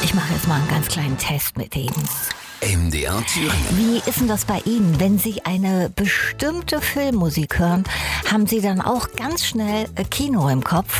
Ich mache jetzt mal einen ganz kleinen Test mit Ihnen. MDR Thüringen. Wie ist denn das bei Ihnen? Wenn Sie eine bestimmte Filmmusik hören, haben Sie dann auch ganz schnell Kino im Kopf?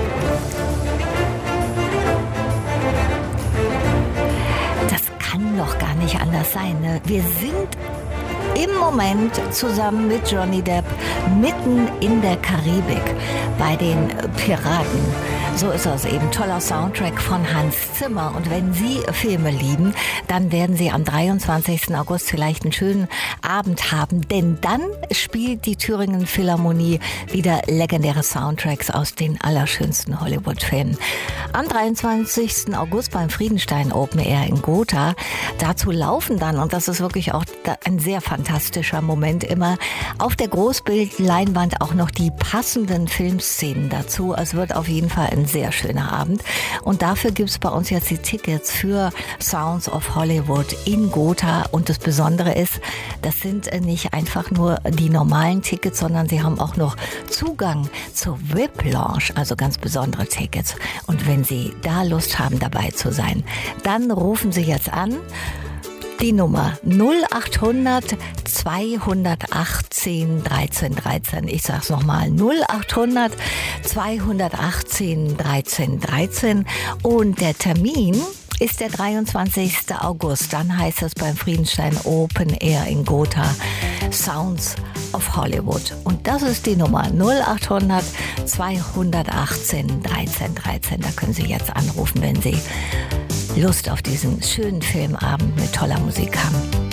Das kann doch gar nicht anders sein, ne? Wir sind im Moment zusammen mit Johnny Depp mitten in der Karibik bei den Piraten. So ist das eben. Toller Soundtrack von Hans Zimmer. Und wenn Sie Filme lieben, dann werden Sie am 23. August vielleicht einen schönen Abend haben. Denn dann spielt die Thüringen Philharmonie wieder legendäre Soundtracks aus den allerschönsten Hollywood-Filmen. Am 23. August beim Friedenstein Open Air in Gotha. Dazu laufen dann, und das ist wirklich auch ein sehr fantastischer Moment, immer auf der Großbildleinwand auch noch die passenden Filmszenen dazu. Es wird auf jeden Fall ein sehr schöner Abend. Und dafür gibt es bei uns jetzt die Tickets für Sounds of Hollywood in Gotha. Und das Besondere ist, das sind nicht einfach nur die normalen Tickets, sondern sie haben auch noch Zugang zur VIP-Lounge, also ganz besondere Tickets. Und wenn Sie da Lust haben, dabei zu sein, dann rufen Sie jetzt an. Die Nummer 0800 218 13 13. Ich sag's nochmal, 0800 218 13 13. Und der Termin ist der 23. August. Dann heißt es beim Friedenstein Open Air in Gotha Sounds of Hollywood. Und das ist die Nummer 0800 218 13 13. Da können Sie jetzt anrufen, wenn Sie Lust auf diesen schönen Filmabend mit toller Musik haben.